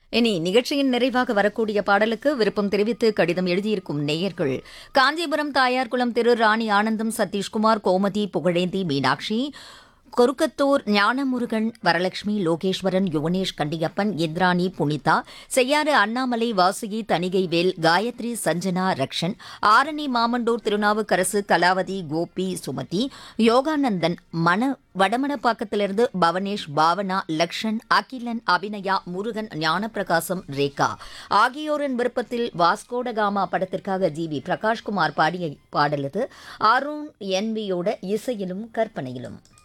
இனி நிகழ்ச்சியின் நிறைவாக வரக்கூடிய பாடலுக்கு விருப்பம் தெரிவித்து கடிதம் எழுதியிருக்கும் நேயர்கள் காஞ்சிபுரம் தாயார்குளம் திரு ராணி ஆனந்தம், சதீஷ்குமார், கோமதி, புகழேந்தி, மீனாட்சி, கொருக்கத்தூர் ஞானமுருகன், வரலட்சுமி, லோகேஸ்வரன், யுவனேஷ், கண்டியப்பன், இந்திராணி, புனிதா, செய்யாறு அண்ணாமலை, வாசுகி, தணிகைவேல், காயத்ரி, சஞ்சனா, ரக்ஷன், ஆரணி, மாமண்டூர், திருநாவுக்கரசு, கலாவதி, கோபி, சுமதி, யோகானந்தன், வடமணப்பாக்கத்திலிருந்து பவனேஷ், பாவனா, லக்ஷன், அகிலன், அபிநயா, முருகன், ஞானப்பிரகாசம், ரேகா ஆகியோரின் விருப்பத்தில் வாஸ்கோடகாமா படத்திற்காக ஜி.வி. பிரகாஷ்குமார் பாடிய பாடலது அருண் என்வியோட இசையிலும் கற்பனையிலும்.